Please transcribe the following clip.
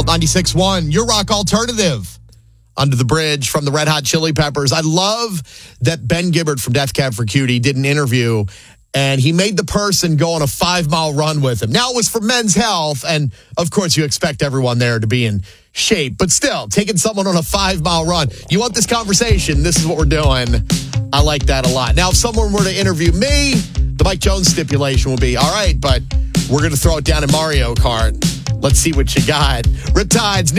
96.1, your rock alternative. Under the Bridge from the Red Hot Chili Peppers. I love that Ben Gibbard from Death Cab for Cutie did an interview, and he made the person go on a 5-mile run with him. Now, it was for men's health, and of course, you expect everyone there to be in shape. But still, taking someone on a 5-mile run. You want this conversation? This is what we're doing. I like that a lot. Now, if someone were to interview me, the Mike Jones stipulation would be, all right, but we're going to throw it down in Mario Kart. Let's see what you got. Riptide's new